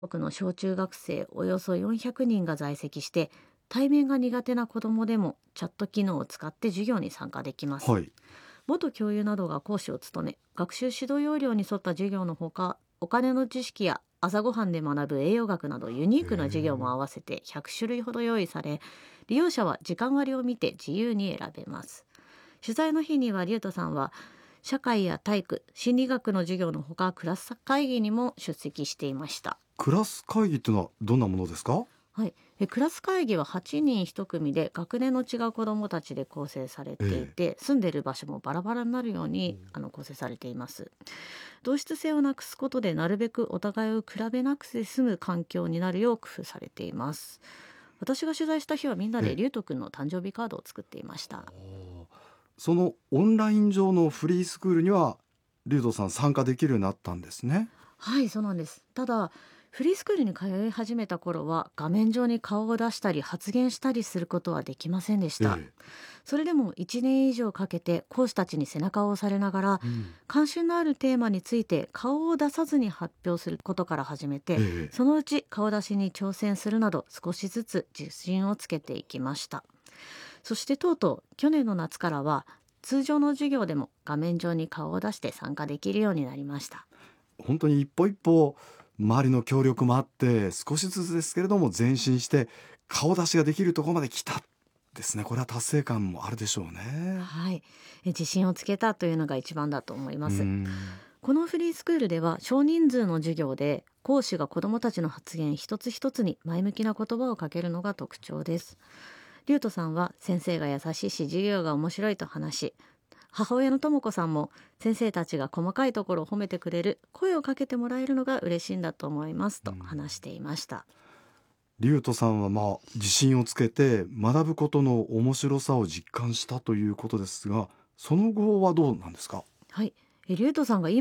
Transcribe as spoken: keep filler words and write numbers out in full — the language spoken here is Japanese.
国の小中学生およそよんひゃくにんが在籍して、対面が苦手な子どもでもチャット機能を使って授業に参加できます。 はい。 元教諭などが講師を務め、学習指導要領に沿った授業のほか、お金の知識や朝ごはんで学ぶ栄養学などユニークな授業も合わせてひゃくしゅるいほど用意され、利用者は時間割を見て自由に選べます。取材の日にはリュウトさんは社会や体育、心理学の授業のほか、クラス会議にも出席していました。 クラス会議っていうのはどんなものですか？ はい、えクラス会議ははちにんいち組で学年の違う子どもたちで構成されていええ。 て、住んでいる場所もバラバラになるようにあの構成されています。同質性をなくすことで、なるべくお互いを比べなくて済む環境になるよう工夫されています。私が取材した日はみんなでええ。 リュウト君の誕生日カードを作っていました。 おーそのオンライン上のフリースクールにはリュウドさん参加できるようになったんですね。 はい、そうなんです。ただ、フリースクールに通い始めた頃は画面上に顔を出したり発言したりすることはできませんでした。 ええ。 それでもいちねん以上かけて講師たちに背中を押されながら、 うん。 関心のあるテーマについて顔を出さずに発表することから始めて、 ええ。 そのうち顔出しに挑戦するなど少しずつ自信をつけていきました。そしてとうとう去年の夏からは通常の授業でも画面上に顔を出して参加できるようになりました。 本当に一歩一歩周りの協力もあって少しずつですけれども前進して顔出しができるところまで来たですね。これは達成感もあるでしょうね。 はい、え自信をつけたというのが一番だと思いまうーす。 ん。 このフリースクールでは少人数の授業で講師が子どもたちの発言一つ一つに前向きな言葉をかけるのが特徴です。リュウトさんは先生が優しいし授業が面白いと話し、母親のとも子さんも先生たちが細かいところを褒めてくれる、声をかけてもらえるのが嬉しいんだと思いますと話していました。 リュウトさんはまあ自信をつけて学ぶことの面白さを実感したということですが、その後はどうなんですか？ はい、えリュウトさんが今